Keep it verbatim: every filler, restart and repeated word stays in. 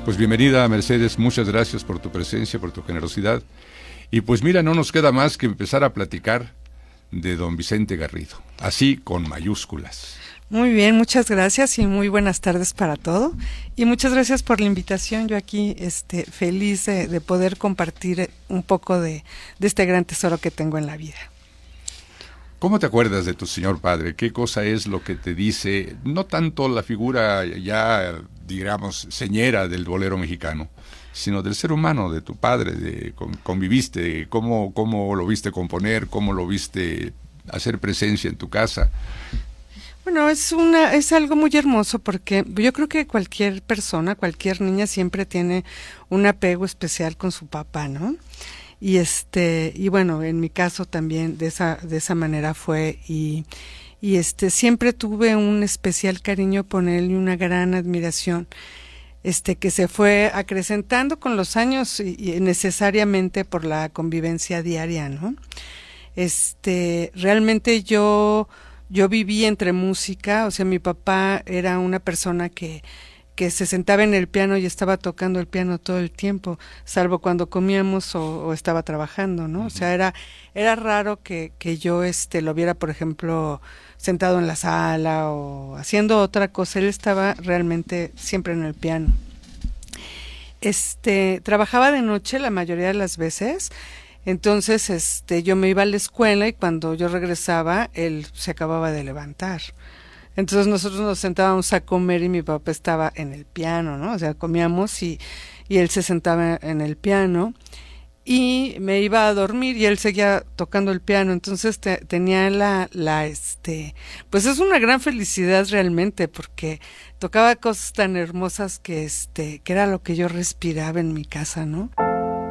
Pues bienvenida, Mercedes, muchas gracias por tu presencia, por tu generosidad. Y pues mira, no nos queda más que empezar a platicar de don Vicente Garrido, así con mayúsculas. Muy bien, muchas gracias y muy buenas tardes para todo. Y muchas gracias por la invitación. Yo aquí este, feliz de, de poder compartir un poco de, de este gran tesoro que tengo en la vida. ¿Cómo te acuerdas de tu señor padre? ¿Qué cosa es lo que te dice? No tanto la figura ya, digamos, señera del bolero mexicano, sino del ser humano, de tu padre, de con, conviviste, cómo, cómo lo viste componer, cómo lo viste hacer presencia en tu casa. Bueno, es una, es algo muy hermoso porque yo creo que cualquier persona, cualquier niña siempre tiene un apego especial con su papá, ¿no? Y este, y bueno, en mi caso también de esa, de esa manera fue, y, y este, siempre tuve un especial cariño por él y una gran admiración, este, que se fue acrecentando con los años y, y necesariamente por la convivencia diaria, ¿no? Este, realmente yo, yo viví entre música, o sea, mi papá era una persona que, que se sentaba en el piano y estaba tocando el piano todo el tiempo, salvo cuando comíamos o, o estaba trabajando, ¿no? Uh-huh. O sea, era, era raro que, que yo este, lo viera, por ejemplo, sentado en la sala o haciendo otra cosa. Él estaba realmente siempre en el piano. Este, trabajaba de noche la mayoría de las veces. Entonces, este, yo me iba a la escuela y cuando yo regresaba, él se acababa de levantar. Entonces nosotros nos sentábamos a comer y mi papá estaba en el piano, ¿no? O sea, comíamos y, y él se sentaba en el piano y me iba a dormir y él seguía tocando el piano. Entonces te, tenía la, la, este, pues es una gran felicidad realmente porque tocaba cosas tan hermosas que, este, que era lo que yo respiraba en mi casa, ¿no?